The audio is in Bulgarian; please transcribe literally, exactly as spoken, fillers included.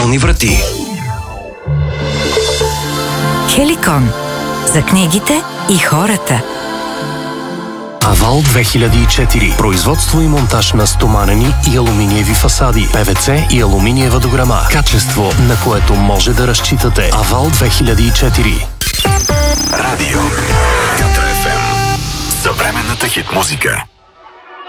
метални врати. Хеликон. За книгите и хората. Авал две хиляди и четири. Производство и монтаж на стоманени и алуминиеви фасади, Пе Ве Це и алуминиева дограма. Качество, на което може да разчитате. Авал две хиляди и четири. Радио Катра Еф Ем. Съвременната хит музика.